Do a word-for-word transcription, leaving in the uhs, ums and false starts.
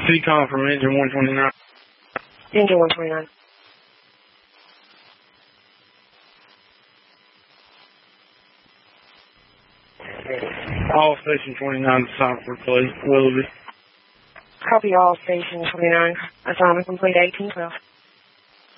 C call from engine one twenty-nine. Engine one twenty-nine. All station twenty-nine to Southford, please. Willoughby. Copy all station twenty-nine. Assignment complete eighteen twelve.